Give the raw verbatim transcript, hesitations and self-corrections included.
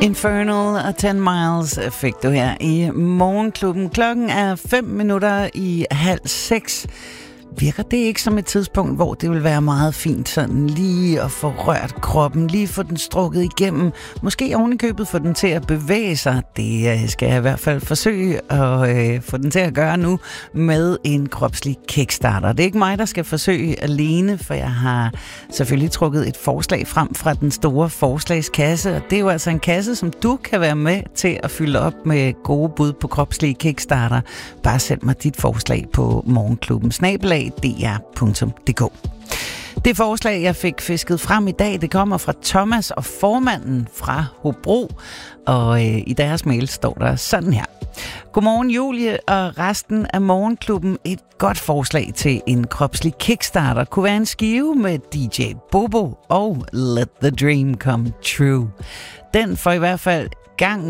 Infernal og ten miles fik du her i Morgenklubben. Klokken er fem minutter i halv seks. Virker det ikke som et tidspunkt, hvor det vil være meget fint sådan lige at få rørt kroppen, lige få den strukket igennem, måske ovenikøbet få den til at bevæge sig? Det skal jeg i hvert fald forsøge at øh, få den til at gøre nu med en kropslig kickstarter. Det er ikke mig, der skal forsøge alene, for jeg har selvfølgelig trukket et forslag frem fra den store forslagskasse, og det er jo altså en kasse, som du kan være med til at fylde op med gode bud på kropslige kickstarter. Bare send mig dit forslag på Morgenklubben snabel-a d r punktum d k. Det forslag, jeg fik fisket frem i dag, det kommer fra Thomas og formanden fra Hobro, og øh, i deres mail står der sådan her. Godmorgen Julie og resten af Morgenklubben. Et godt forslag til en kropslig kickstarter kunne være en skive med D J Bobo og Let the Dream Come True. Den får i hvert fald gang